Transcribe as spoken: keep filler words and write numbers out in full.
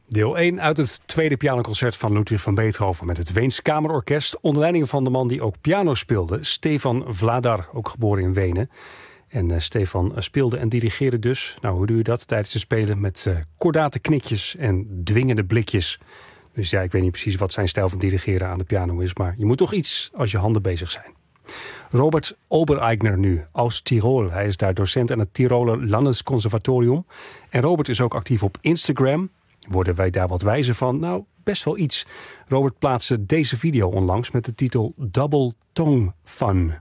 Deel één uit het tweede pianoconcert van Ludwig van Beethoven met het Weens Kamerorkest, onder leiding van de man die ook piano speelde, Stefan Vladar, ook geboren in Wenen. En uh, Stefan speelde en dirigeerde dus, nou hoe doe je dat tijdens het spelen, met uh, kordate knikjes en dwingende blikjes. Dus ja, ik weet niet precies wat zijn stijl van dirigeren aan de piano is, maar je moet toch iets als je handen bezig zijn. Robert Obereigner nu, aus Tirol. Hij is daar docent aan het Tiroler Landesconservatorium. En Robert is ook actief op Instagram. Worden wij daar wat wijzer van? Nou, best wel iets. Robert plaatste deze video onlangs met de titel Double Tongue Fun.